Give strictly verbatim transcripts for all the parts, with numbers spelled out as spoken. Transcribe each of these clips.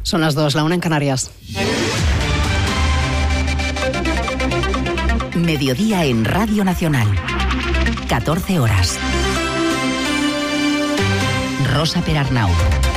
Son las dos, la una en Canarias. Mediodía en Radio Nacional. catorce horas. Rosa Perarnau.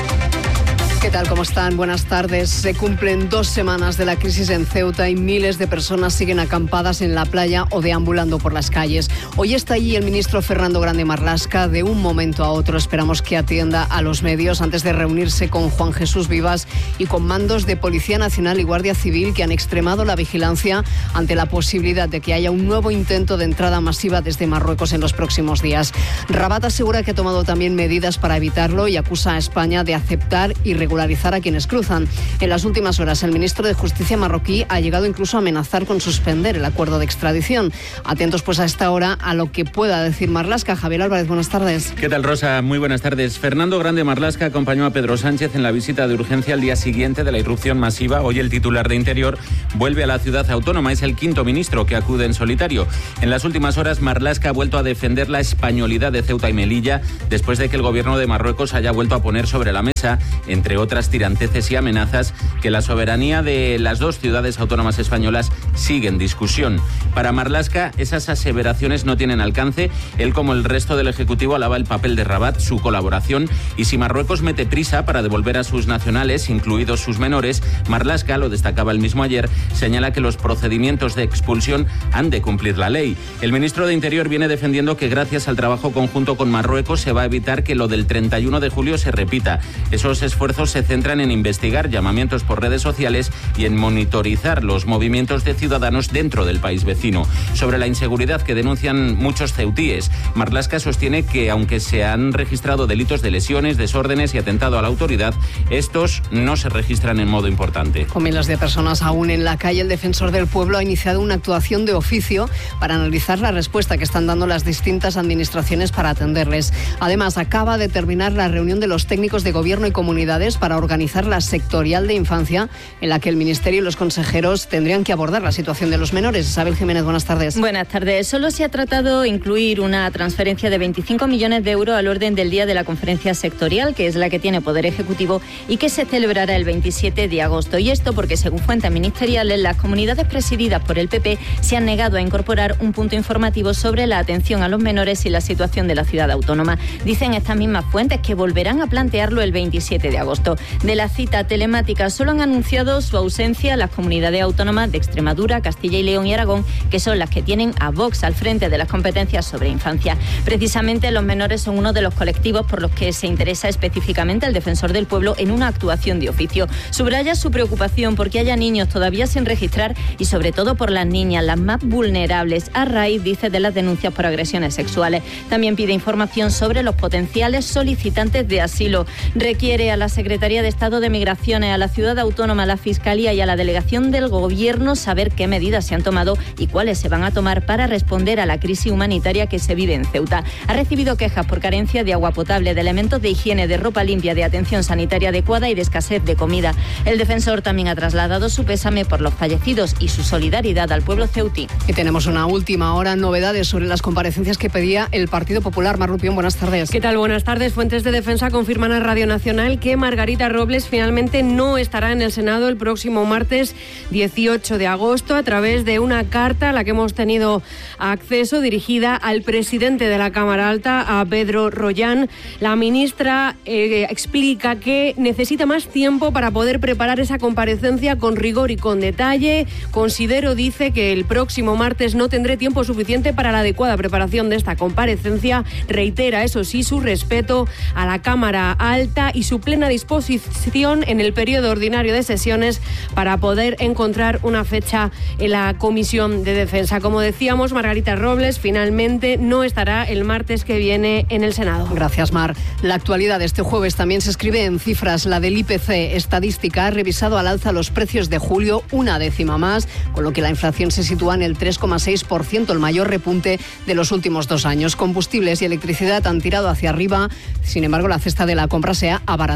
¿Qué tal? ¿Cómo están? Buenas tardes. Se cumplen dos semanas de la crisis en Ceuta y miles de personas siguen acampadas en la playa o deambulando por las calles. Hoy está allí el ministro Fernando Grande Marlaska. De un momento a otro esperamos que atienda a los medios antes de reunirse con Juan Jesús Vivas y con mandos de Policía Nacional y Guardia Civil que han extremado la vigilancia ante la posibilidad de que haya un nuevo intento de entrada masiva desde Marruecos en los próximos días. Rabat asegura que ha tomado también medidas para evitarlo y acusa a España de aceptar y regularizar a quienes cruzan. En las últimas horas, el ministro de Justicia marroquí ha llegado incluso a amenazar con suspender el acuerdo de extradición. Atentos pues a esta hora a lo que pueda decir Marlaska. Javier Álvarez, buenas tardes. ¿Qué tal, Rosa? Muy buenas tardes. Fernando Grande Marlaska acompañó a Pedro Sánchez en la visita de urgencia al día siguiente de la irrupción masiva. Hoy el titular de Interior vuelve a la ciudad autónoma. Es el quinto ministro que acude en solitario. En las últimas horas, Marlaska ha vuelto a defender la españolidad de Ceuta y Melilla después de que el gobierno de Marruecos haya vuelto a poner sobre la mesa, entre otras tiranteces y amenazas, que la soberanía de las dos ciudades autónomas españolas sigue en discusión. Para Marlaska, esas aseveraciones no tienen alcance. Él, como el resto del Ejecutivo, alaba el papel de Rabat, su colaboración, y si Marruecos mete prisa para devolver a sus nacionales, incluidos sus menores, Marlaska, lo destacaba el mismo ayer, señala que los procedimientos de expulsión han de cumplir la ley. El ministro de Interior viene defendiendo que gracias al trabajo conjunto con Marruecos se va a evitar que lo del treinta y uno de julio se repita. Esos esfuerzos se centran en investigar llamamientos por redes sociales y en monitorizar los movimientos de ciudadanos dentro del país vecino. Sobre la inseguridad que denuncian muchos ceutíes, Marlaska sostiene que aunque se han registrado delitos de lesiones, desórdenes y atentado a la autoridad, estos no se registran en modo importante. Con miles de personas aún en la calle, el defensor del pueblo ha iniciado una actuación de oficio para analizar la respuesta que están dando las distintas administraciones para atenderles. Además, acaba de terminar la reunión de los técnicos de gobierno y comunidades para organizar la sectorial de infancia, en la que el Ministerio y los consejeros tendrían que abordar la situación de los menores. Isabel Jiménez, buenas tardes. Buenas tardes. Solo se ha tratado de incluir una transferencia de veinticinco millones de euros al orden del día de la conferencia sectorial, que es la que tiene Poder Ejecutivo y que se celebrará el veintisiete de agosto. Y esto porque, según fuentes ministeriales, las comunidades presididas por el P P se han negado a incorporar un punto informativo sobre la atención a los menores y la situación de la ciudad autónoma. Dicen estas mismas fuentes que volverán a plantearlo el veintisiete de agosto. De la cita telemática solo han anunciado su ausencia las comunidades autónomas de Extremadura, Castilla y León y Aragón, que son las que tienen a Vox al frente de las competencias sobre infancia. Precisamente los menores son uno de los colectivos por los que se interesa específicamente el defensor del pueblo en una actuación de oficio. Subraya su preocupación porque haya niños todavía sin registrar y sobre todo por las niñas, las más vulnerables, a raíz, dice, de las denuncias por agresiones sexuales. También pide información sobre los potenciales solicitantes de asilo. Requiere a la Secretaría de Estado de Migraciones, a la ciudad autónoma, a la Fiscalía y a la delegación del Gobierno saber qué medidas se han tomado y cuáles se van a tomar para responder a la crisis humanitaria que se vive en Ceuta. Ha recibido quejas por carencia de agua potable, de elementos de higiene, de ropa limpia, de atención sanitaria adecuada y de escasez de comida. El defensor también ha trasladado su pésame por los fallecidos y su solidaridad al pueblo ceutí. Y tenemos una última hora, novedades sobre las comparecencias que pedía el Partido Popular. Mar Rupión, buenas tardes. ¿Qué tal? Buenas tardes. Fuentes de defensa confirman a Radio Nacional que Margarita Robles finalmente no estará en el Senado el próximo martes dieciocho de agosto a través de una carta a la que hemos tenido acceso dirigida al presidente de la Cámara Alta, a Pedro Rollán. La ministra eh, explica que necesita más tiempo para poder preparar esa comparecencia con rigor y con detalle. Considero, dice, que el próximo martes no tendré tiempo suficiente para la adecuada preparación de esta comparecencia. Reitera, eso sí, su respeto a la Cámara Alta y su plena disposición en el periodo ordinario de sesiones para poder encontrar una fecha en la Comisión de Defensa. Como decíamos, Margarita Robles finalmente no estará el martes que viene en el Senado. Gracias, Mar. La actualidad de este jueves también se escribe en cifras. La del I P C estadística ha revisado al alza los precios de julio una décima más, con lo que la inflación se sitúa en el tres coma seis por ciento, el mayor repunte de los últimos dos años. Combustibles y electricidad han tirado hacia arriba. Sin embargo, la cesta de la compra se ha abaratado. Manu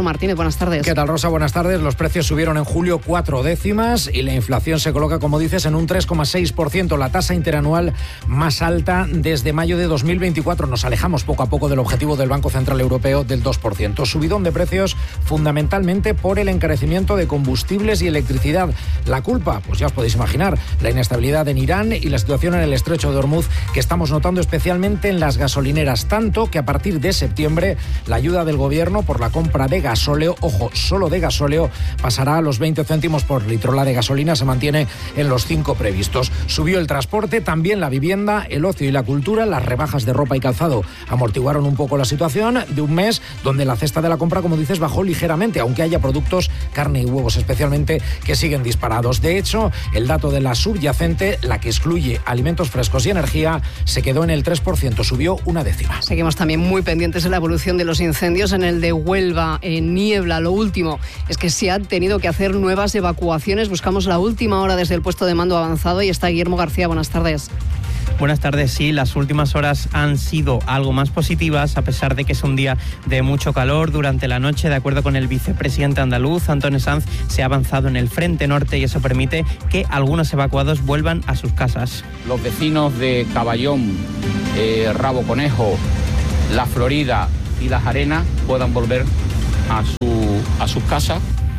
Manu Martínez, buenas tardes. ¿Qué tal, Rosa? Buenas tardes. Los precios subieron en julio cuatro décimas y la inflación se coloca, como dices, en un tres coma seis por ciento, la tasa interanual más alta desde mayo de dos mil veinticuatro. Nos alejamos poco a poco del objetivo del Banco Central Europeo del dos por ciento. Subidón de precios fundamentalmente por el encarecimiento de combustibles y electricidad. La culpa, pues ya os podéis imaginar, la inestabilidad en Irán y la situación en el estrecho de Hormuz, que estamos notando especialmente en las gasolineras, tanto que a partir de septiembre la ayuda del gobierno por la compra de gasóleo, ojo, solo de gasóleo, pasará a los veinte céntimos por litro. La de gasolina se mantiene en los cinco previstos. Subió el transporte, también la vivienda, el ocio y la cultura. Las rebajas de ropa y calzado amortiguaron un poco la situación de un mes donde la cesta de la compra, como dices, bajó ligeramente, aunque haya productos, carne y huevos especialmente, que siguen disparados. De hecho, el dato de la subyacente, la que excluye alimentos frescos y energía, se quedó en el tres por ciento, subió una décima. Seguimos también muy pendientes de la evolución de los incendios en el de Huelva, en Niebla. Lo último es que se han tenido que hacer nuevas evacuaciones. Buscamos la última hora desde el puesto de mando avanzado y está Guillermo García. Buenas tardes. Buenas tardes. Sí, las últimas horas han sido algo más positivas, a pesar de que es un día de mucho calor. Durante la noche, de acuerdo con el vicepresidente andaluz, Antonio Sanz, se ha avanzado en el frente norte y eso permite que algunos evacuados vuelvan a sus casas. Los vecinos de Caballón, eh, Rabo Conejo, La Florida y Las Arenas puedan volver a, su, a sus casas.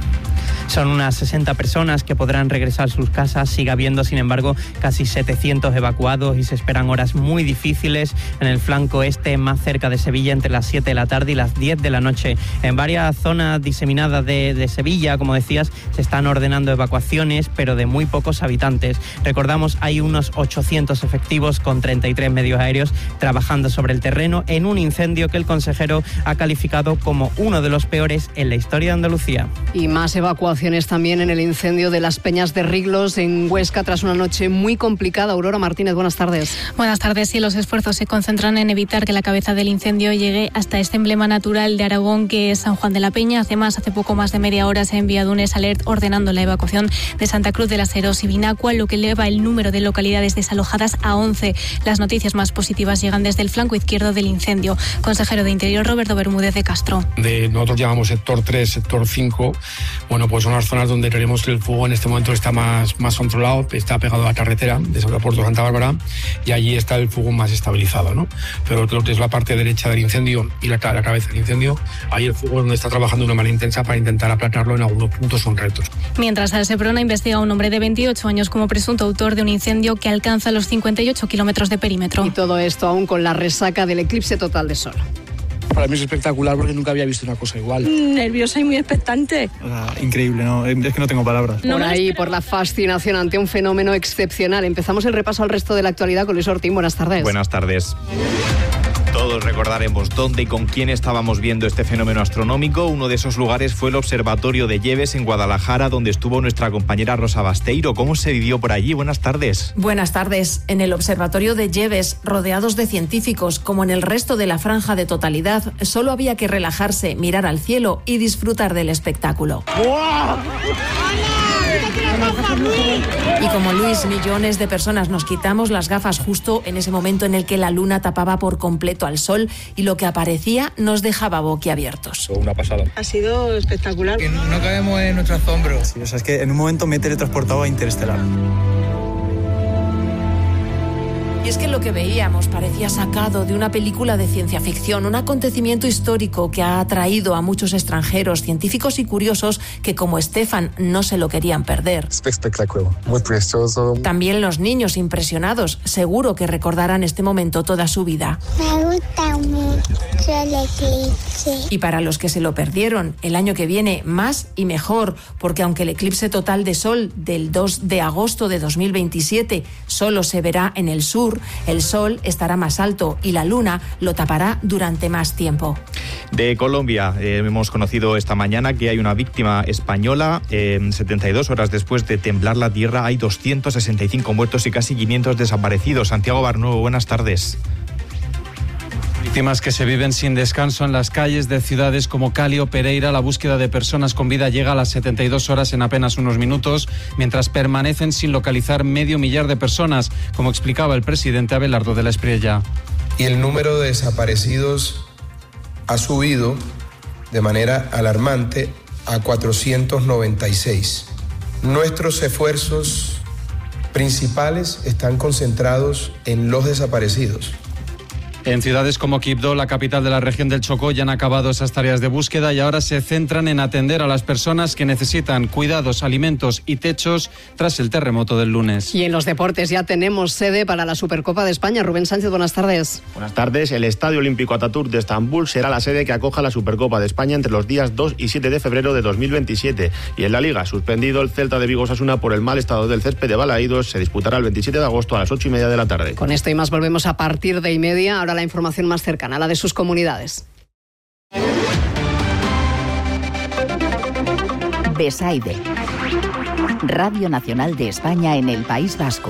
Son unas sesenta personas que podrán regresar a sus casas. Sigue habiendo, sin embargo, casi setecientos evacuados y se esperan horas muy difíciles en el flanco este, más cerca de Sevilla, entre las siete de la tarde y las diez de la noche. En varias zonas diseminadas de, de Sevilla, como decías, se están ordenando evacuaciones, pero de muy pocos habitantes. Recordamos, hay unos ochocientos efectivos con treinta y tres medios aéreos trabajando sobre el terreno en un incendio que el consejero ha calificado como uno de los peores en la historia de Andalucía. Y más evacuaciones también en el incendio de las Peñas de Riglos en Huesca tras una noche muy complicada. Aurora Martínez, buenas tardes. Buenas tardes. Sí, los esfuerzos se concentran en evitar que la cabeza del incendio llegue hasta este emblema natural de Aragón, que es San Juan de la Peña. Además, hace poco más de media hora se ha enviado un S-Alert ordenando la evacuación de Santa Cruz de las Heros y Vinacua, lo que eleva el número de localidades desalojadas a once. Las noticias más positivas llegan desde el flanco izquierdo del incendio. Consejero de Interior, Roberto Bermúdez de Castro. De, nosotros llamamos sector tres, sector cinco. Bueno, pues son las zonas donde creemos que el fuego en este momento está más, más controlado, está pegado a la carretera de San Puerto Santa Bárbara y allí está el fuego más estabilizado, ¿no? Pero creo que es la parte derecha del incendio y la, la cabeza del incendio, ahí el fuego es donde está trabajando de una manera intensa para intentar aplacarlo en algunos puntos concretos. Mientras, el Seprona investiga a un hombre de veintiocho años como presunto autor de un incendio que alcanza los cincuenta y ocho kilómetros de perímetro. Y todo esto aún con la resaca del eclipse total de sol. Para mí es espectacular porque nunca había visto una cosa igual. Nerviosa y muy expectante. O sea, increíble, ¿no? Es que no tengo palabras. Por ahí, por la fascinación ante un fenómeno excepcional. Empezamos el repaso al resto de la actualidad con Luis Ortín. Buenas tardes. Buenas tardes. Todos recordaremos dónde y con quién estábamos viendo este fenómeno astronómico. Uno de esos lugares fue el Observatorio de Lleves en Guadalajara, donde estuvo nuestra compañera Rosa Basteiro. ¿Cómo se vivió por allí? Buenas tardes. Buenas tardes. En el Observatorio de Lleves, rodeados de científicos, como en el resto de la franja de totalidad, solo había que relajarse, mirar al cielo y disfrutar del espectáculo. ¡Wow! Y como Luis, millones de personas nos quitamos las gafas justo en ese momento en el que la luna tapaba por completo al sol y lo que aparecía nos dejaba boquiabiertos. Una pasada. Ha sido espectacular. Que no cabemos en nuestro asombro. Sí, o sea, es que en un momento me he teletransportado a Interestelar. Y es que lo que veíamos parecía sacado de una película de ciencia ficción, un acontecimiento histórico que ha atraído a muchos extranjeros, científicos y curiosos que, como Estefan, no se lo querían perder. Espectacular, muy precioso. También los niños impresionados, seguro que recordarán este momento toda su vida. Me gusta mucho el eclipse. Y para los que se lo perdieron, el año que viene más y mejor, porque aunque el eclipse total de sol del dos de agosto de dos mil veintisiete solo se verá en el sur, el sol estará más alto y la luna lo tapará durante más tiempo. De Colombia, eh, hemos conocido esta mañana que hay una víctima española. Eh, setenta y dos horas después de temblar la tierra hay doscientos sesenta y cinco muertos y casi quinientos desaparecidos. Santiago Barnuevo, buenas tardes. Víctimas que se viven sin descanso en las calles de ciudades como Cali o Pereira. La búsqueda de personas con vida llega a las setenta y dos horas en apenas unos minutos, mientras permanecen sin localizar medio millar de personas, como explicaba el presidente Abelardo de la Espriella. Y el número de desaparecidos ha subido de manera alarmante a cuatrocientos noventa y seis. Nuestros esfuerzos principales están concentrados en los desaparecidos. En ciudades como Quibdó, la capital de la región del Chocó, ya han acabado esas tareas de búsqueda y ahora se centran en atender a las personas que necesitan cuidados, alimentos y techos tras el terremoto del lunes. Y en los deportes ya tenemos sede para la Supercopa de España. Rubén Sánchez, buenas tardes. Buenas tardes. El Estadio Olímpico Atatürk de Estambul será la sede que acoja la Supercopa de España entre los días dos y siete de febrero de dos mil veintisiete. Y en la Liga, suspendido el Celta de Vigo Osasuna por el mal estado del césped de Balaídos, se disputará el veintisiete de agosto a las ocho y media de la tarde. Con esto y más volvemos a partir de y media. Ahora la información más cercana, la de sus comunidades. Besaide, Radio Nacional de España en el País Vasco.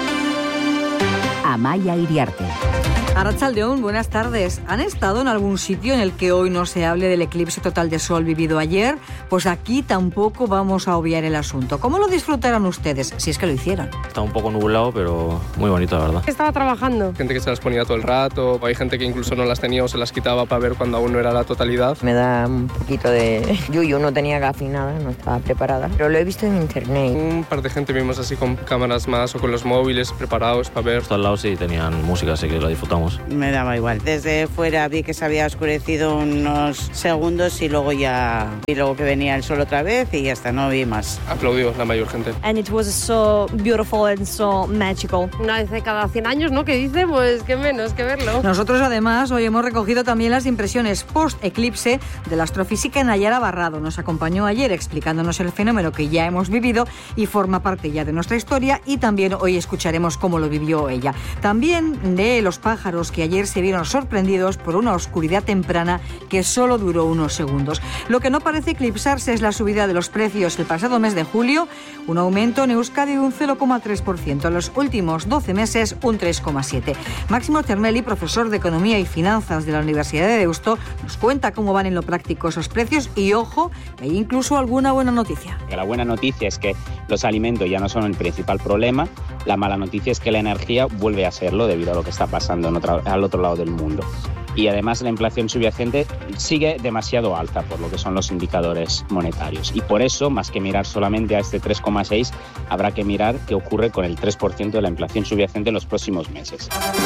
Amaia Iriarte. Arratsaldeon, buenas tardes. ¿Han estado en algún sitio en el que hoy no se hable del eclipse total de sol vivido ayer? Pues aquí tampoco vamos a obviar el asunto. ¿Cómo lo disfrutaron ustedes, si es que lo hicieron? Está un poco nublado, pero muy bonito, la verdad. Estaba trabajando. Gente que se las ponía todo el rato, hay gente que incluso no las tenía o se las quitaba para ver cuando aún no era la totalidad. Me da un poquito de yuyu, no tenía gafi nada, no estaba preparada, pero lo he visto en internet. Un par de gente vimos así con cámaras más o con los móviles preparados para ver. Al lado sí tenían música, así que la disfrutamos. Me daba igual. Desde fuera vi que se había oscurecido unos segundos y luego ya y luego que venía el sol otra vez y ya está, no vi más. Aplaudió la mayor gente. And it was so beautiful and so magical. Una vez de cada cien años, ¿no? Que dice, pues qué menos que verlo. Nosotros además hoy hemos recogido también las impresiones post-eclipse de la astrofísica Nayara Barrado. Nos acompañó ayer explicándonos el fenómeno que ya hemos vivido y forma parte ya de nuestra historia, y también hoy escucharemos cómo lo vivió ella. También de los pájaros que ayer se vieron sorprendidos por una oscuridad temprana que solo duró unos segundos. Lo que no parece eclipsarse es la subida de los precios el pasado mes de julio, un aumento en Euskadi de un cero coma tres por ciento, en los últimos doce meses un tres coma siete por ciento. Máximo Cermelli, profesor de Economía y Finanzas de la Universidad de Deusto, nos cuenta cómo van en lo práctico esos precios y, ojo, hay incluso alguna buena noticia. La buena noticia es que los alimentos ya no son el principal problema, la mala noticia es que la energía vuelve a serlo debido a lo que está pasando en otra, al otro lado del mundo. Y además la inflación subyacente sigue demasiado alta por lo que son los indicadores monetarios. Y por eso, más que mirar solamente a este tres coma seis, habrá que mirar qué ocurre con el tres por ciento de la inflación subyacente en los próximos meses.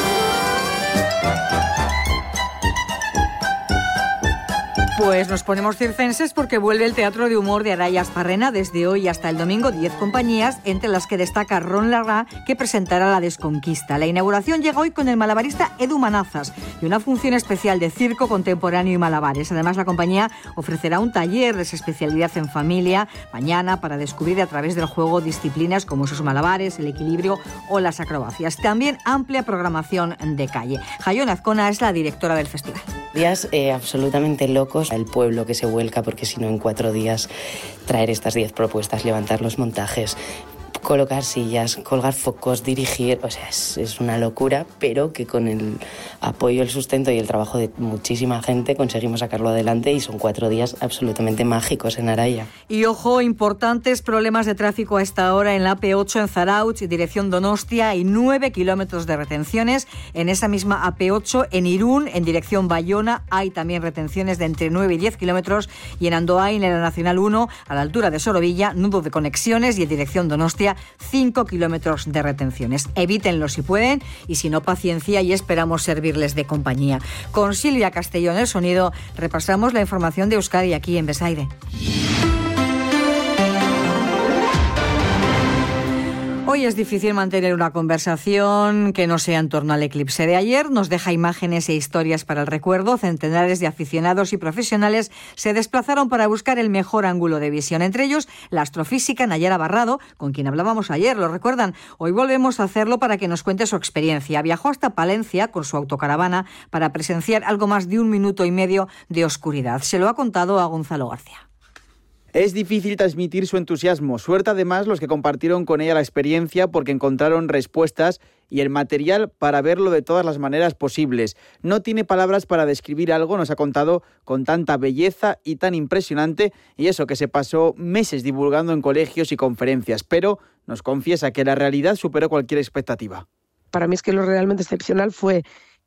Pues nos ponemos circenses porque vuelve el Teatro de Humor de Araya Asparrena desde hoy hasta el domingo, diez compañías, entre las que destaca Ron Larra, que presentará La Desconquista. La inauguración llega hoy con el malabarista Edu Manazas y una función especial de circo contemporáneo y malabares. Además, la compañía ofrecerá un taller de su especialidad en familia mañana para descubrir a través del juego disciplinas como esos malabares, el equilibrio o las acrobacias. También amplia programación de calle. Jaione Azcona es la directora del festival. Días eh, absolutamente locos, el pueblo que se vuelca, porque si no en cuatro días traer estas diez propuestas, levantar los montajes, colocar sillas, colgar focos, dirigir, o sea, es, es una locura, pero que con el apoyo, el sustento y el trabajo de muchísima gente conseguimos sacarlo adelante y son cuatro días absolutamente mágicos en Araya. Y ojo, importantes problemas de tráfico a esta hora en la A P ocho en Zarautz, dirección Donostia, y nueve kilómetros de retenciones. En esa misma A P ocho en Irún, en dirección Bayona, hay también retenciones de entre nueve y diez kilómetros, y en Andoain, en la Nacional uno, a la altura de Sorovilla, nudo de conexiones, y en dirección Donostia, cinco kilómetros de retenciones. Evítenlo si pueden, y si no, paciencia, y esperamos servirles de compañía. Con Silvia Castellón, el sonido, repasamos la información de Euskadi aquí en Besaide. Hoy es difícil mantener una conversación que no sea en torno al eclipse de ayer. Nos deja imágenes e historias para el recuerdo. Centenares de aficionados y profesionales se desplazaron para buscar el mejor ángulo de visión. Entre ellos, la astrofísica Nayara Barrado, con quien hablábamos ayer, ¿lo recuerdan? Hoy volvemos a hacerlo para que nos cuente su experiencia. Viajó hasta Palencia con su autocaravana para presenciar algo más de un minuto y medio de oscuridad. Se lo ha contado a Gonzalo García. Es difícil transmitir su entusiasmo. Suerte además los que compartieron con ella la experiencia porque encontraron respuestas y el material para verlo de todas las maneras posibles. No tiene palabras para describir algo, nos ha contado, con tanta belleza y tan impresionante, y eso que se pasó meses divulgando en colegios y conferencias, pero nos confiesa que la realidad superó cualquier expectativa. Para mí es que lo realmente excepcional fue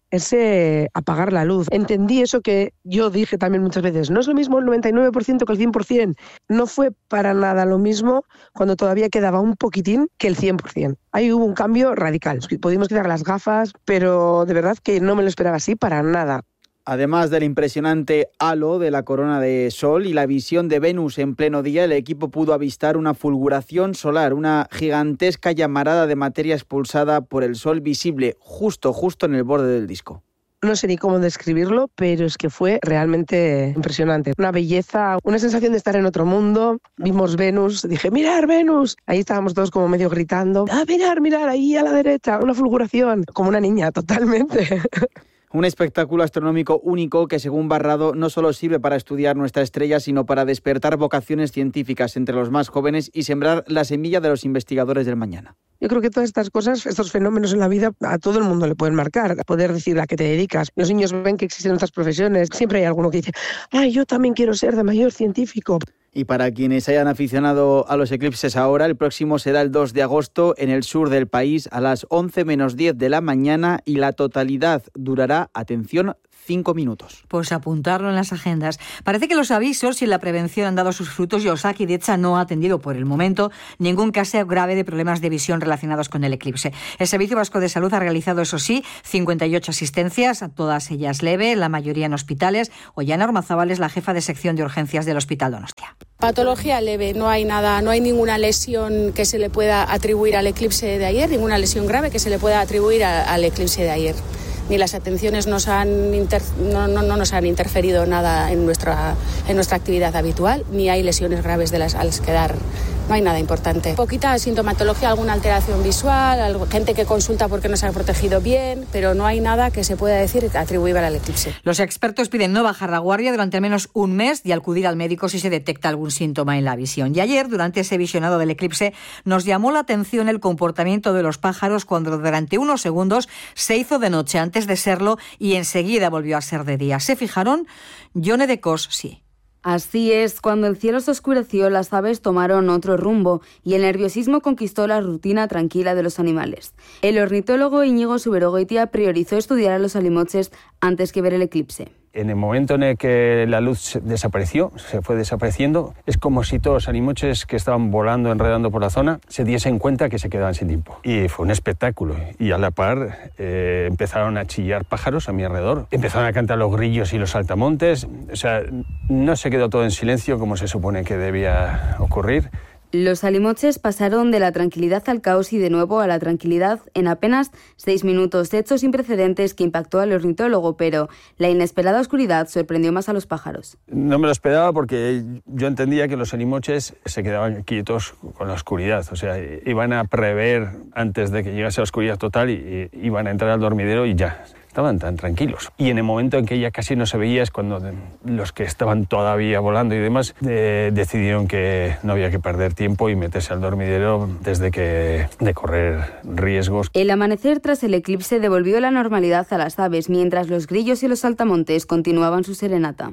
es eh, apagar la luz. Entendí eso que yo dije también muchas veces, no es lo mismo el noventa y nueve por ciento que el cien por ciento. No fue para nada lo mismo cuando todavía quedaba un poquitín que el cien por ciento. Ahí hubo un cambio radical. Pudimos quitar las gafas, pero de verdad que no me lo esperaba así para nada. Además del impresionante halo de la corona de Sol y la visión de Venus en pleno día, el equipo pudo avistar una fulguración solar, una gigantesca llamarada de materia expulsada por el Sol visible justo, justo en el borde del disco. No sé ni cómo describirlo, pero es que fue realmente impresionante. Una belleza, una sensación de estar en otro mundo. Vimos Venus, dije, mirar Venus. Ahí estábamos todos como medio gritando, ah, mirar, mirar, ahí a la derecha, una fulguración. Como una niña, totalmente. Un espectáculo astronómico único que, según Barrado, no solo sirve para estudiar nuestra estrella, sino para despertar vocaciones científicas entre los más jóvenes y sembrar la semilla de los investigadores del mañana. Yo creo que todas estas cosas, estos fenómenos en la vida, a todo el mundo le pueden marcar. Poder decir a qué te dedicas. Los niños ven que existen otras profesiones. Siempre hay alguno que dice, ay, yo también quiero ser de mayor científico. Y para quienes hayan aficionado a los eclipses ahora, el próximo será el dos de agosto en el sur del país a las once menos diez de la mañana y la totalidad durará, atención, cinco minutos. Pues apuntarlo en las agendas. Parece que los avisos y la prevención han dado sus frutos y Osakidetza no ha atendido por el momento ningún caso grave de problemas de visión relacionados con el eclipse. El Servicio Vasco de Salud ha realizado, eso sí, cincuenta y ocho asistencias, todas ellas leve, la mayoría en hospitales. Ollana Ormazábal es la jefa de sección de urgencias del Hospital Donostia. Patología leve, no hay nada, no hay ninguna lesión que se le pueda atribuir al eclipse de ayer, ninguna lesión grave que se le pueda atribuir a, al eclipse de ayer. Ni las atenciones nos han inter, no, no, no nos han interferido nada en nuestra, en nuestra actividad habitual, ni hay lesiones graves de las, a las que dar. No hay nada importante. Poquita sintomatología, alguna alteración visual, algo, gente que consulta porque no se ha protegido bien, pero no hay nada que se pueda decir atribuible al eclipse. Los expertos piden no bajar la guardia durante al menos un mes y acudir al médico si se detecta algún síntoma en la visión. Y ayer, durante ese visionado del eclipse, nos llamó la atención el comportamiento de los pájaros cuando durante unos segundos se hizo de noche antes de serlo y enseguida volvió a ser de día. ¿Se fijaron? Yone de Cos, sí. Así es, cuando el cielo se oscureció, las aves tomaron otro rumbo y el nerviosismo conquistó la rutina tranquila de los animales. El ornitólogo Íñigo Zuberogoitia priorizó estudiar a los alimoches antes que ver el eclipse. En el momento en el que la luz desapareció, se fue desapareciendo, es como si todos los animoches que estaban volando, enredando por la zona, se diesen cuenta que se quedaban sin tiempo. Y fue un espectáculo. Y a la par eh, empezaron a chillar pájaros a mi alrededor. Empezaron a cantar los grillos y los saltamontes. O sea, no se quedó todo en silencio como se supone que debía ocurrir. Los alimoches pasaron de la tranquilidad al caos y de nuevo a la tranquilidad en apenas seis minutos, hecho sin precedentes que impactó al ornitólogo, pero la inesperada oscuridad sorprendió más a los pájaros. No me lo esperaba porque yo entendía que los alimoches se quedaban quietos con la oscuridad, o sea, iban a prever antes de que llegase la oscuridad total y iban a entrar al dormidero y ya. Estaban tan tranquilos. Y en el momento en que ya casi no se veía es cuando los que estaban todavía volando y demás eh, decidieron que no había que perder tiempo y meterse al dormidero desde que de correr riesgos. El amanecer tras el eclipse devolvió la normalidad a las aves, mientras los grillos y los saltamontes continuaban su serenata.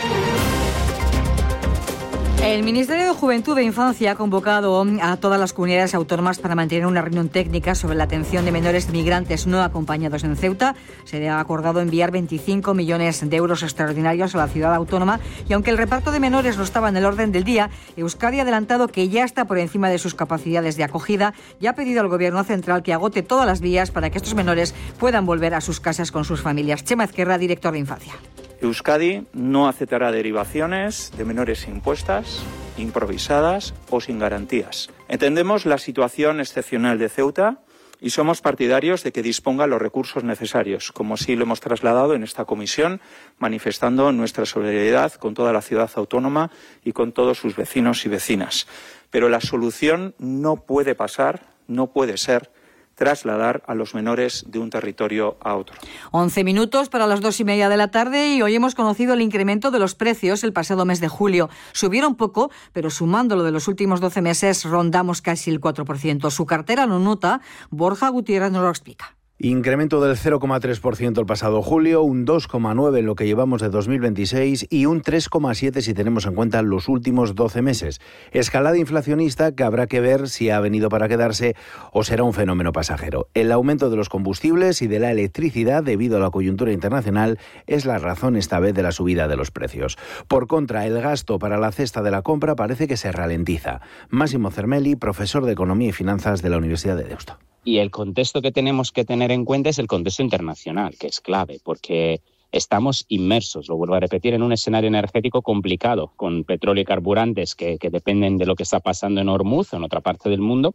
El Ministerio de Juventud e Infancia ha convocado a todas las comunidades autónomas para mantener una reunión técnica sobre la atención de menores migrantes no acompañados en Ceuta. Se ha acordado enviar veinticinco millones de euros extraordinarios a la ciudad autónoma y aunque el reparto de menores no estaba en el orden del día, Euskadi ha adelantado que ya está por encima de sus capacidades de acogida y ha pedido al Gobierno central que agote todas las vías para que estos menores puedan volver a sus casas con sus familias. Chema Ezquerra, director de Infancia. Euskadi no aceptará derivaciones de menores impuestas, improvisadas o sin garantías. Entendemos la situación excepcional de Ceuta y somos partidarios de que disponga los recursos necesarios, como sí lo hemos trasladado en esta comisión, manifestando nuestra solidaridad con toda la ciudad autónoma y con todos sus vecinos y vecinas. Pero la solución no puede pasar, no puede ser trasladar a los menores de un territorio a otro. once minutos para las dos y media de la tarde y hoy hemos conocido el incremento de los precios el pasado mes de julio. Subieron poco, pero sumándolo de los últimos doce meses rondamos casi el cuatro por ciento. Su cartera lo nota, Borja Gutiérrez nos lo explica. Incremento del cero coma tres por ciento el pasado julio, un dos coma nueve por ciento en lo que llevamos de dos mil veintiséis y un tres coma siete por ciento si tenemos en cuenta los últimos doce meses. Escalada inflacionista que habrá que ver si ha venido para quedarse o será un fenómeno pasajero. El aumento de los combustibles y de la electricidad debido a la coyuntura internacional es la razón esta vez de la subida de los precios. Por contra, el gasto para la cesta de la compra parece que se ralentiza. Máximo Cermelli, profesor de Economía y Finanzas de la Universidad de Deusto. Y el contexto que tenemos que tener en cuenta es el contexto internacional, que es clave, porque estamos inmersos, lo vuelvo a repetir, en un escenario energético complicado, con petróleo y carburantes que, que dependen de lo que está pasando en Hormuz o en otra parte del mundo.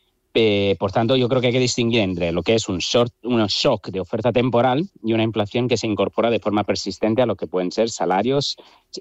Eh, por tanto, yo creo que hay que distinguir entre lo que es un, short, un shock de oferta temporal y una inflación que se incorpora de forma persistente a lo que pueden ser salarios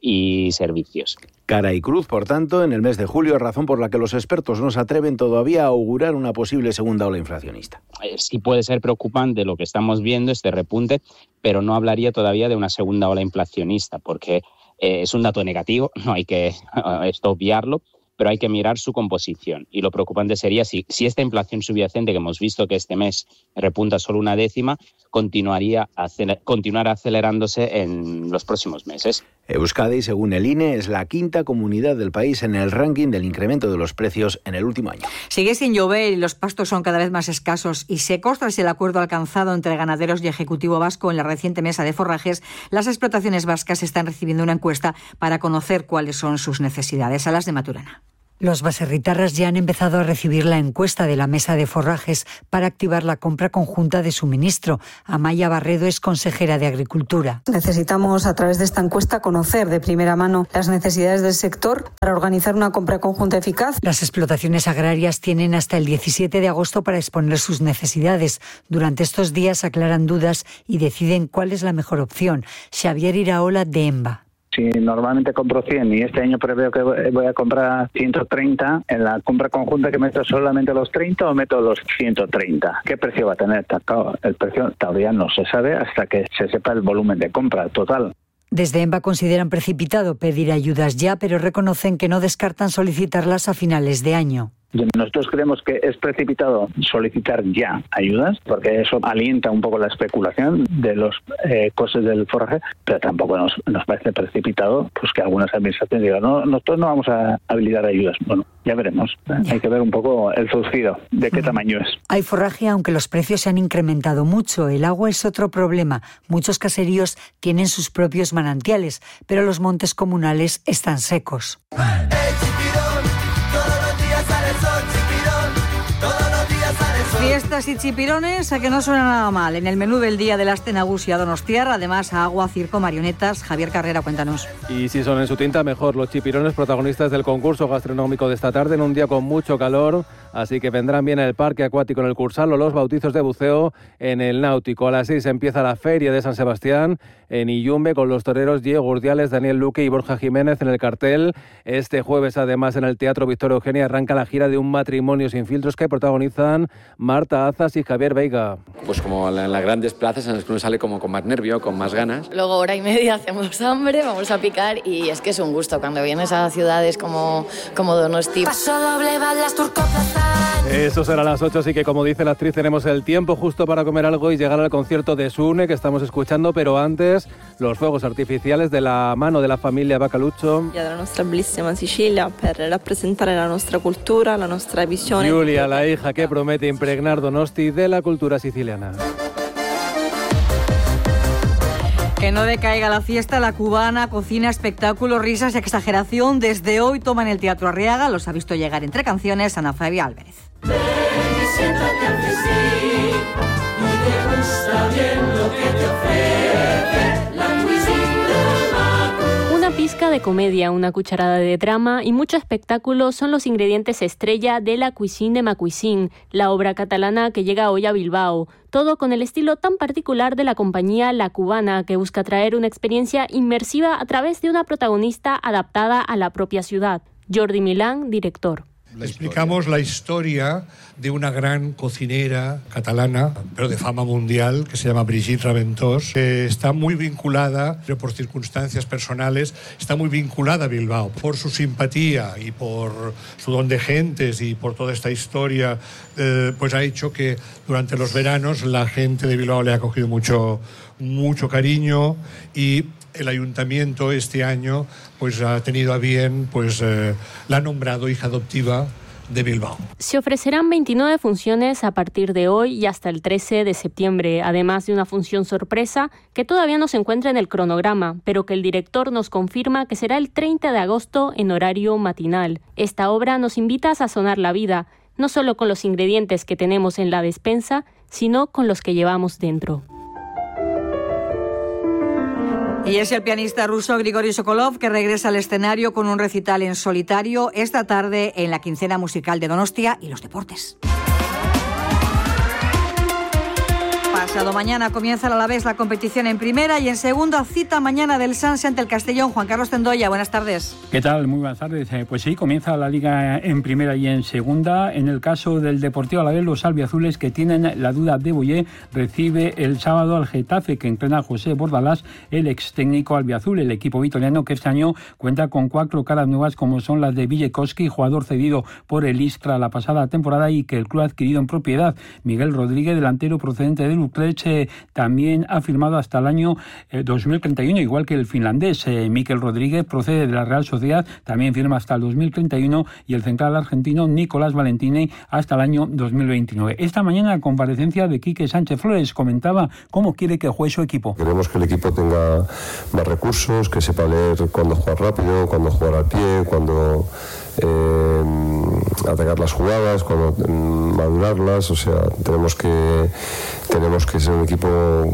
y servicios. Cara y cruz, por tanto, en el mes de julio, razón por la que los expertos no se atreven todavía a augurar una posible segunda ola inflacionista. Eh, sí puede ser preocupante lo que estamos viendo, este repunte, pero no hablaría todavía de una segunda ola inflacionista, porque eh, es un dato negativo, no hay que eh, esto obviarlo, pero hay que mirar su composición. Y lo preocupante sería si, si esta inflación subyacente, que hemos visto que este mes repunta solo una décima, continuaría aceler, continuará acelerándose en los próximos meses. Euskadi, según el I N E, es la quinta comunidad del país en el ranking del incremento de los precios en el último año. Sigue sin llover y los pastos son cada vez más escasos y secos. Tras el acuerdo alcanzado entre ganaderos y Ejecutivo Vasco en la reciente mesa de forrajes, las explotaciones vascas están recibiendo una encuesta para conocer cuáles son sus necesidades. A las de Maturana. Los baserritarras ya han empezado a recibir la encuesta de la mesa de forrajes para activar la compra conjunta de suministro. Amaya Barredo es consejera de Agricultura. Necesitamos a través de esta encuesta conocer de primera mano las necesidades del sector para organizar una compra conjunta eficaz. Las explotaciones agrarias tienen hasta el diecisiete de agosto para exponer sus necesidades. Durante estos días aclaran dudas y deciden cuál es la mejor opción. Xavier Iraola, de EMBA. Si normalmente compro cien y este año preveo que voy a comprar ciento treinta, en la compra conjunta que meto solamente los treinta o meto los ciento treinta. ¿Qué precio va a tener? El precio todavía no se sabe hasta que se sepa el volumen de compra total. Desde EMBA consideran precipitado pedir ayudas ya, pero reconocen que no descartan solicitarlas a finales de año. Nosotros creemos que es precipitado solicitar ya ayudas, porque eso alienta un poco la especulación de los eh, costes del forraje, pero tampoco nos, nos parece precipitado pues que algunas administraciones digan, no, nosotros no vamos a habilitar ayudas. Bueno, ya veremos. Ya. Hay que ver un poco el surcido, de qué uh-huh. tamaño es. Hay forraje, aunque los precios se han incrementado mucho. El agua es otro problema. Muchos caseríos tienen sus propios manantiales, pero los montes comunales están secos. Fiestas y chipirones, a que no suena nada mal. En el menú del día de la Aste Nagusia Donostiar, además agua, circo, marionetas. Javier Carrera, cuéntanos. Y si son en su tinta, mejor. Los chipirones protagonistas del concurso gastronómico de esta tarde en un día con mucho calor, así que vendrán bien el parque acuático en el Cursal o los bautizos de buceo en el Náutico. A las seis empieza la Feria de San Sebastián en Illumbe con los toreros Diego Urdiales, Daniel Luque y Borja Jiménez en el cartel. Este jueves, además, en el Teatro Victoria Eugenia arranca la gira de Un matrimonio sin filtros que protagonizan Marta Azas y Javier Veiga. Pues como en las grandes plazas en las que uno sale como con más nervio, con más ganas. Luego hora y media hacemos hambre, vamos a picar y es que es un gusto cuando vienes a ciudades como, como Donosti. Paso doble, balas, Eso será a las ocho, así que como dice la actriz tenemos el tiempo justo para comer algo y llegar al concierto de Sune que estamos escuchando, pero antes los fuegos artificiales de la mano de la familia Bacaluccio. Y de la nuestra bellísima Sicilia per representar la nuestra cultura, la nuestra visión. Giulia, la hija que promete impregnar Donosti de la cultura siciliana. Que no decaiga la fiesta, la cubana, cocina, espectáculos, risas y exageración. Desde hoy toman el Teatro Arriaga, los ha visto llegar entre canciones Ana Fabia Álvarez. Ven y siéntate al festín, y te gusta bien lo que te ofrece la cuisine del Macu. Una pizca de comedia, una cucharada de drama y mucho espectáculo son los ingredientes estrella de la Cuisine de Ma Cuisine, la obra catalana que llega hoy a Bilbao. Todo con el estilo tan particular de la compañía La Cubana, que busca traer una experiencia inmersiva a través de una protagonista adaptada a la propia ciudad. Jordi Milán, director. La Explicamos historia. la historia de una gran cocinera catalana, pero de fama mundial, que se llama Brigitte Raventós, que está muy vinculada, pero por circunstancias personales, está muy vinculada a Bilbao. Por su simpatía y por su don de gentes y por toda esta historia, eh, pues ha hecho que durante los veranos la gente de Bilbao le ha cogido mucho, mucho cariño, y el ayuntamiento este año pues ha tenido a bien, pues eh, la ha nombrado hija adoptiva de Bilbao. Se ofrecerán veintinueve funciones a partir de hoy y hasta el trece de septiembre, además de una función sorpresa que todavía no se encuentra en el cronograma, pero que el director nos confirma que será el treinta de agosto en horario matinal. Esta obra nos invita a sazonar la vida, no solo con los ingredientes que tenemos en la despensa, sino con los que llevamos dentro. Y es el pianista ruso Grigori Sokolov que regresa al escenario con un recital en solitario esta tarde en la quincena musical de Donostia y los deportes. Pasado mañana comienza el Alavés la competición en primera y en segunda cita mañana del Sanse ante el Castellón. Juan Carlos Tendoya, buenas tardes. ¿Qué tal? Muy buenas tardes. Eh, pues sí, comienza la Liga en primera y en segunda. En el caso del Deportivo Alavés, los albiazules, que tienen la duda de Boyé, recibe el sábado al Getafe, que entrena a José Bordalás, el ex técnico albiazul. El equipo vitoriano, que este año cuenta con cuatro caras nuevas, como son las de Villecowski, jugador cedido por el Iskra la pasada temporada y que el club ha adquirido en propiedad. Miguel Rodríguez, delantero procedente del Utrecht, Eh, también ha firmado hasta el año eh, dos mil treinta y uno, igual que el finlandés. Eh, Mikel Rodríguez procede de la Real Sociedad, también firma hasta el dos mil treinta y uno, y el central argentino Nicolás Valentini hasta el año dos mil veintinueve. Esta mañana, la comparecencia de Quique Sánchez Flores, comentaba cómo quiere que juegue su equipo. Queremos que el equipo tenga más recursos, que sepa leer cuándo jugar rápido, cuándo jugar al pie, cuándo eh, atacar las jugadas, cuándo eh, madurarlas. O sea, tenemos que tenemos que ser un equipo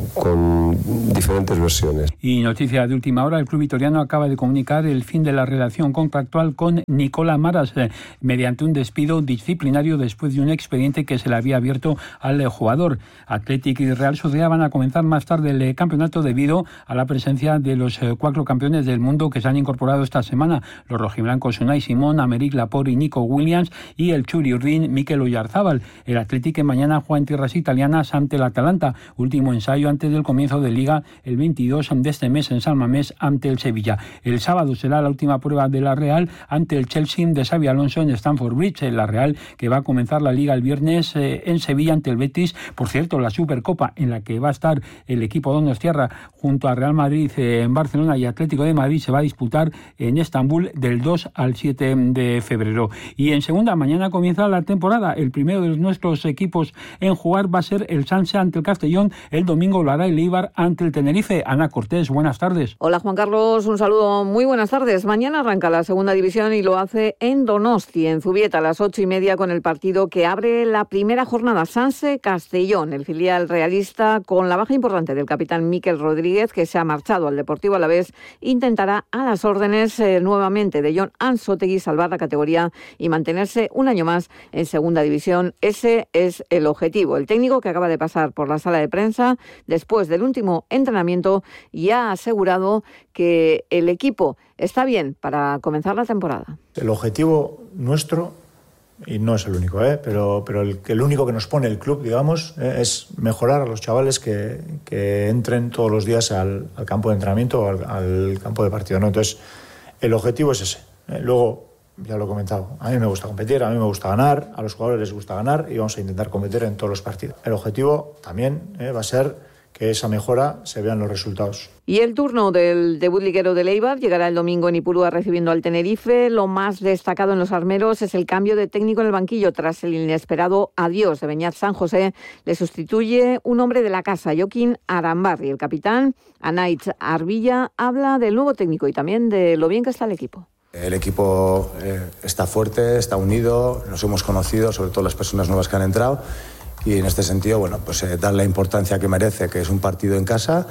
con diferentes versiones. Y noticia de última hora, el club vitoriano acaba de comunicar el fin de la relación contractual con Nicola Maras eh, mediante un despido disciplinario después de un expediente que se le había abierto al eh, jugador. Athletic y Real Sociedad van a comenzar más tarde el eh, campeonato debido a la presencia de los eh, cuatro campeones del mundo que se han incorporado esta semana, los rojiblancos Unai Simón, Americ Laporte y Nico Williams, y el Churi Urdin Mikel Oyarzábal. El Athletic que mañana juega en tierras italianas ante el Atalanta, último ensayo antes del comienzo de Liga el veintidós de este mes en San Mamés ante el Sevilla. El sábado será la última prueba de la Real ante el Chelsea de Xabi Alonso en Stamford Bridge. La Real que va a comenzar la Liga el viernes eh, en Sevilla ante el Betis. Por cierto, la Supercopa en la que va a estar el equipo donostiarra junto a Real Madrid eh, en Barcelona y Atlético de Madrid se va a disputar en Estambul del dos al siete de febrero. Y en segunda, mañana comienza la temporada. El primero de nuestros equipos en jugar va a ser el Sanse ante el Castellón. El domingo lo hará el Eibar ante el Tenerife. Ana Cortés, buenas tardes. Hola Juan Carlos, un saludo, muy buenas tardes. Mañana arranca la segunda división y lo hace en Donosti, en Zubieta, a las ocho y media, con el partido que abre la primera jornada. Sanse Castellón, el filial realista, con la baja importante del capitán Mikel Rodríguez, que se ha marchado al Deportivo Alavés, intentará a las órdenes eh, nuevamente de Jon Ansotegui salvar la categoría y mantenerse un año más en segunda división. Ese es el objetivo. El técnico, que acaba de pasar por la sala de prensa después del último entrenamiento, y ha asegurado que el equipo está bien para comenzar la temporada. El objetivo nuestro, y no es el único, ¿eh? pero, pero el, el único que nos pone el club, digamos, ¿eh? es mejorar a los chavales que, que entren todos los días al, al campo de entrenamiento o al, al campo de partido, ¿no? Entonces, el objetivo es ese. ¿eh? Luego, ya lo he comentado, a mí me gusta competir, a mí me gusta ganar, a los jugadores les gusta ganar y vamos a intentar competir en todos los partidos. El objetivo también ¿eh? va a ser que esa mejora se vean los resultados. Y el turno del debut liguero del Eibar llegará el domingo en Ipurúa recibiendo al Tenerife. Lo más destacado en los armeros es el cambio de técnico en el banquillo. Tras el inesperado adiós de Beñat San José, le sustituye un hombre de la casa, Joaquín Arambarri. El capitán, Anaitz Arbilla, habla del nuevo técnico y también de lo bien que está el equipo. El equipo eh, está fuerte, está unido, nos hemos conocido, sobre todo las personas nuevas que han entrado. Y en este sentido, bueno, pues eh, dar la importancia que merece, que es un partido en casa,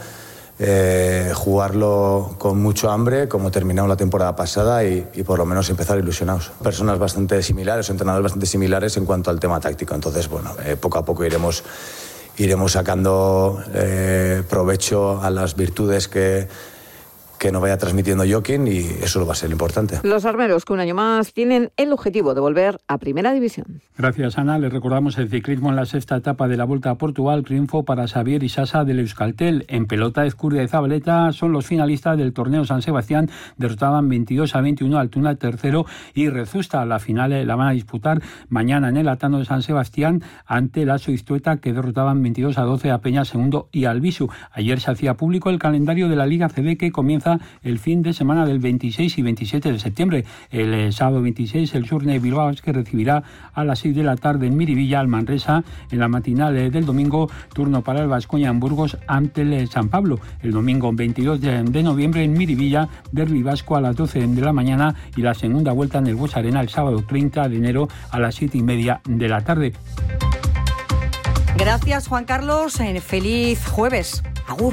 eh, jugarlo con mucho hambre, como terminamos la temporada pasada, y, y por lo menos empezar ilusionados. Personas bastante similares, entrenadores bastante similares en cuanto al tema táctico. Entonces, bueno, eh, poco a poco iremos, iremos sacando eh, provecho a las virtudes que, que nos vaya transmitiendo Joaquín, y eso va a ser importante. Los armeros, que un año más tienen el objetivo de volver a Primera División. Gracias, Ana. Les recordamos el ciclismo en la sexta etapa de la Volta a Portugal. Triunfo para Xavier Isasa del Euskaltel. En pelota, Ezcurdia y Zabaleta son los finalistas del torneo San Sebastián. Derrotaban veintidós a veintiuno al Tuna tercero y Rezusta. La final la van a disputar mañana en el Atano de San Sebastián ante la Soiztueta, que derrotaban veintidós a doce a Peña segundo y Albisu. Ayer se hacía público el calendario de la Liga C B, que comienza el fin de semana del veintiséis y veintisiete de septiembre. El eh, sábado veintiséis, el Surne Bilbao, que recibirá a las seis de la tarde en Miribilla al Manresa. En la matinal eh, del domingo, turno para el Baskonia en Burgos ante el eh, San Pablo. El domingo veintidós de, de noviembre en Miribilla, Derbi Vasco a las doce de la mañana, y la segunda vuelta en el Bues Arena el sábado treinta de enero a las siete y media de la tarde. Gracias, Juan Carlos. Feliz jueves. Agur.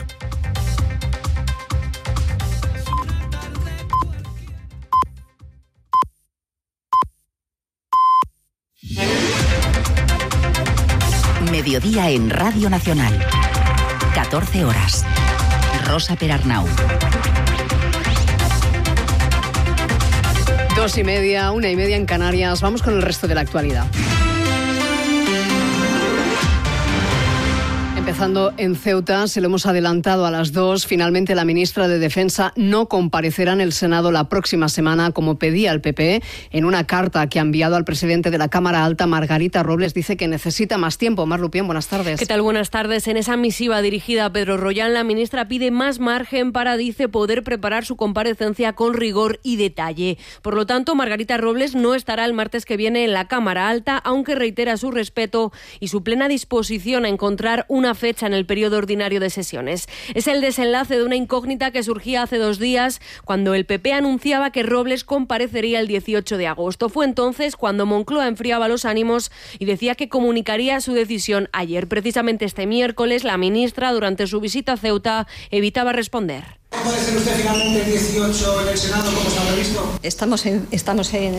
Mediodía en Radio Nacional. catorce horas. Rosa Perarnau. Dos y media, una y media en Canarias. Vamos con el resto de la actualidad. Empezando en Ceuta, se lo hemos adelantado a las dos. Finalmente, la ministra de Defensa no comparecerá en el Senado la próxima semana, como pedía el P P. En una carta que ha enviado al presidente de la Cámara Alta, Margarita Robles, dice que necesita más tiempo. Mar Lupián, buenas tardes. ¿Qué tal? Buenas tardes. En esa misiva dirigida a Pedro Rollán, la ministra pide más margen para, dice, poder preparar su comparecencia con rigor y detalle. Por lo tanto, Margarita Robles no estará el martes que viene en la Cámara Alta, aunque reitera su respeto y su plena disposición a encontrar una fecha en el periodo ordinario de sesiones. Es el desenlace de una incógnita que surgía hace dos días cuando el P P anunciaba que Robles comparecería el dieciocho de agosto. Fue entonces cuando Moncloa enfriaba los ánimos y decía que comunicaría su decisión ayer. Precisamente este miércoles, la ministra, durante su visita a Ceuta, evitaba responder. ¿Puede ser usted finalmente el dieciocho en el Senado como se ha previsto? Estamos en, estamos en